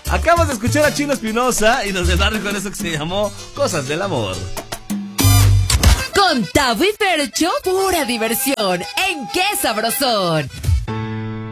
Acabas de escuchar a Chino Espinosa y nos dejaron con eso que se llamó Cosas del Amor. Con Tavo y Fercho, pura diversión. ¿En qué sabrosón?